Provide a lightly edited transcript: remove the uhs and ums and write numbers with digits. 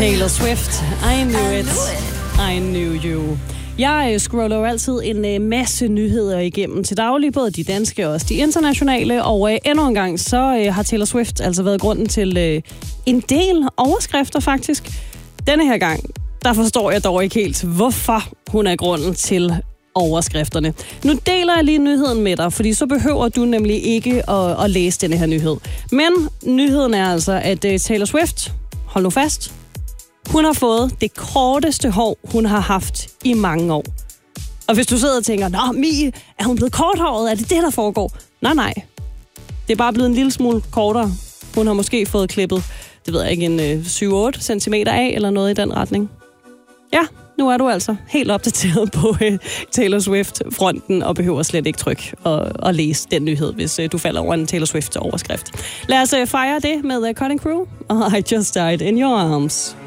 Taylor Swift, I knew it, I knew you. Jeg scroller jo altid en masse nyheder igennem til daglig, både de danske og også de internationale, og endnu en gang så har Taylor Swift altså været grunden til en del overskrifter faktisk. Denne her gang, der forstår jeg dog ikke helt, hvorfor hun er grunden til overskrifterne. Nu deler jeg lige nyheden med dig, fordi så behøver du nemlig ikke at læse denne her nyhed. Men nyheden er altså, at Taylor Swift, hold nu fast, hun har fået det korteste hår, hun har haft i mange år. Og hvis du sidder og tænker, nå Mie, er hun blevet korthåret? Er det det, der foregår? Nej. Det er bare blevet en lille smule kortere. Hun har måske fået klippet, det ved jeg ikke, en 7-8 centimeter af, eller noget i den retning. Ja, nu er du altså helt opdateret på Taylor Swift-fronten, og behøver slet ikke trykke og læse den nyhed, hvis du falder over en Taylor Swift-overskrift. Lad os fejre det med Cutting Crew, og I Just Died in Your Arms.